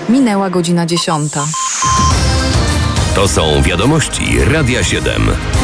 Minęła godzina 10. To są wiadomości Radia 7.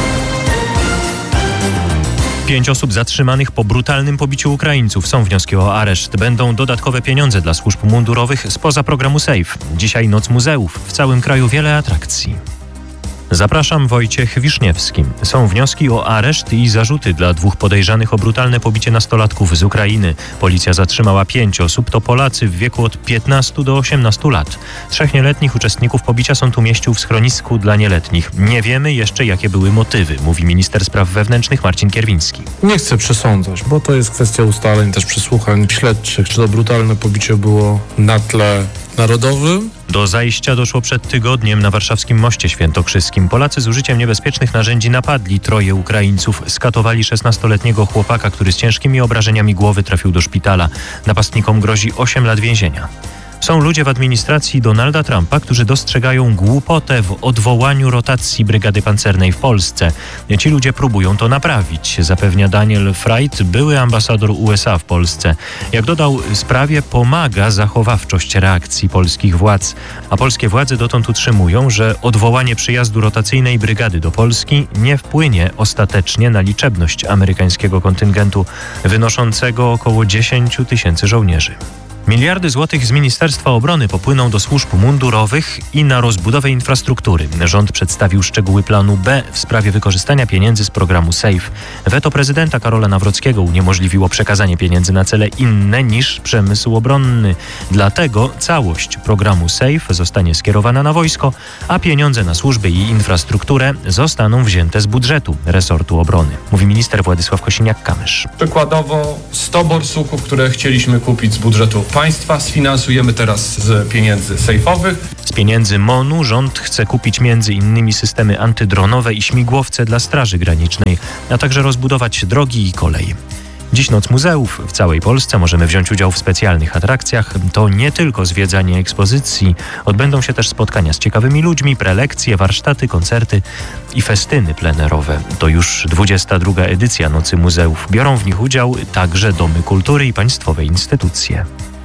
5 osób zatrzymanych po brutalnym pobiciu Ukraińców. Są wnioski o areszt. Będą dodatkowe pieniądze dla służb mundurowych spoza programu SAFE. Dzisiaj Noc Muzeów. W całym kraju wiele atrakcji. Zapraszam, Wojciech Wiszniewski. Są wnioski o areszt i zarzuty dla 2 podejrzanych o brutalne pobicie nastolatków z Ukrainy. Policja zatrzymała 5 osób. To Polacy w wieku od 15 do 18 lat. 3 nieletnich uczestników pobicia sąd umieścił w schronisku dla nieletnich. Nie wiemy jeszcze, jakie były motywy, mówi minister spraw wewnętrznych Marcin Kierwiński. Nie chcę przesądzać, bo to jest kwestia ustaleń, też przesłuchań śledczych. Czy to brutalne pobicie było na tle narodowym? Do zajścia doszło przed tygodniem na warszawskim Moście Świętokrzyskim. Polacy z użyciem niebezpiecznych narzędzi napadli 3 Ukraińców. Skatowali 16-letniego chłopaka, który z ciężkimi obrażeniami głowy trafił do szpitala. Napastnikom grozi 8 lat więzienia. Są ludzie w administracji Donalda Trumpa, którzy dostrzegają głupotę w odwołaniu rotacji Brygady Pancernej w Polsce. Ci ludzie próbują to naprawić, zapewnia Daniel Fried, były ambasador USA w Polsce. Jak dodał, sprawie pomaga zachowawczość reakcji polskich władz. A polskie władze dotąd utrzymują, że odwołanie przyjazdu rotacyjnej brygady do Polski nie wpłynie ostatecznie na liczebność amerykańskiego kontyngentu, wynoszącego około 10 000 żołnierzy. Miliardy złotych z Ministerstwa Obrony popłyną do służb mundurowych i na rozbudowę infrastruktury. Rząd przedstawił szczegóły planu B w sprawie wykorzystania pieniędzy z programu SAFE. Weto prezydenta Karola Nawrockiego uniemożliwiło przekazanie pieniędzy na cele inne niż przemysł obronny. Dlatego całość programu SAFE zostanie skierowana na wojsko, a pieniądze na służby i infrastrukturę zostaną wzięte z budżetu resortu obrony, mówi minister Władysław Kosiniak-Kamysz. Przykładowo 100 borsuków, które chcieliśmy kupić z budżetu państwa, sfinansujemy teraz z pieniędzy sejfowych. Z pieniędzy MON-u rząd chce kupić m.in. systemy antydronowe i śmigłowce dla Straży Granicznej, a także rozbudować drogi i kolej. Dziś Noc Muzeów. W całej Polsce możemy wziąć udział w specjalnych atrakcjach. To nie tylko zwiedzanie ekspozycji. Odbędą się też spotkania z ciekawymi ludźmi, prelekcje, warsztaty, koncerty i festyny plenerowe. To już 22. edycja Nocy Muzeów. Biorą w nich udział także domy kultury i państwowe instytucje.